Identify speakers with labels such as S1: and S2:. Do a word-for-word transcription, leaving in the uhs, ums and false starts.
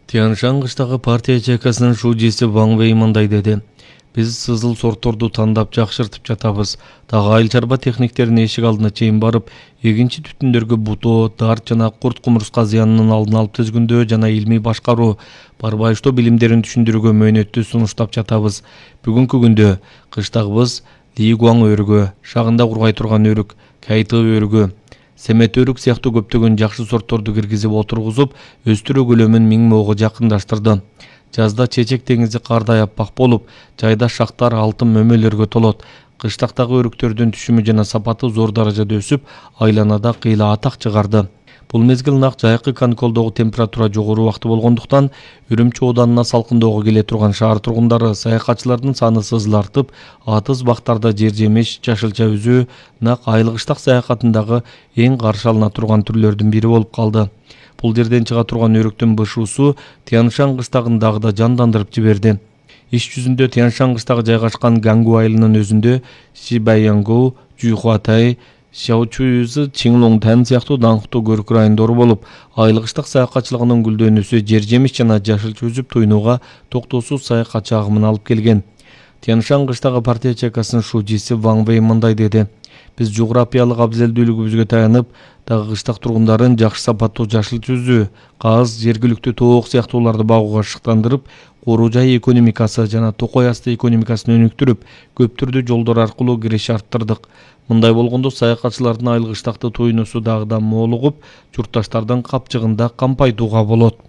S1: Тянь-Шань кыштагы партия чайкасынын шуудиси Ван Вэй мындай деди. Биз сызыл сортторду тандап жакшыртып жатабыз. Дагы айыл чарба техниктеринин эшик алдына чейин барып, эгинчи түтүндөргө бутоо, дарт жана курт кумурска зыянынын алдын алып түзгүндөө жана илмий башкаруу, барбайыштоо билимдерин түшүндүрүүгө мөөнөттүү сунуштап жатабыз. Бүгүнкү күндө кыштагыбыз Ли Гуаң өрүгү, шагында кургай турган өрүк, Кайты өрүгү, семет өрүк сыяктуу көптөгөн жакшы сортторду киргизип отургузуп, өстүрүү көлөмүн миң моого жакындаштырды. Жазда чечек деңизи кардай аппак болуп, жайда шактар алтын мөмөлөргө толот. Кыштактагы өрүктөрдүн түшүмү жана сапаты зор даражада өсүп, айланада кыйла атак чыгарды. Бул мезгил нак жайкы каникулдогу температура жогору убакты болгондуктан, Үрүмчү ооданына салкындоого келе турган шаар тургундары саякатчылардын саны сызылартып, атыз бактарда жер жемиш, жашылча үзүү нак айыл кыштак саякатындагы эң каршы алына турган түрлөрдүн бири болуп калды. Бул жерден чыга турган өрүктүн бышуусу Тянь-Шань кыштагын дагы да жандандырып жиберди. Иш жүзүндө Тянь-Шань кыштагы жайгашкан Гангу айылынын өзүндө Шибайянгу, Жуйхуатай, Шаочуйзы, Чинглонгтан сыяктуу даңктуу көрүк райондору болуп, айыл кыштак саякатчылыгынын гүлдөнүүсү жер жемиш жана жашылча үзүп туйнууга токтоосуз саякатчы агымын алып келген. Тянь-Шань кыштагы партия чайкасынын шуудиси Ван Вэй мындай деди. Биз жуграпиялык абзелдүүлүгүбүзгө таянып, дагы кыштак тургундарын жакшы сапаттуу жашылча үзүү, каз, жергиликтүү тоок сыяктууларды багууга шыктандырып, коруу жай экономикасы жана токой асты экономикасын өнүктүрүп, көп түрдүү жолдор аркылуу кириш арттырдык. Мындай болгондо саякатчылардын айыл кыштакты туйнуусу дагы да молугуп, журтташтардын капчыгында кампайтууга болот.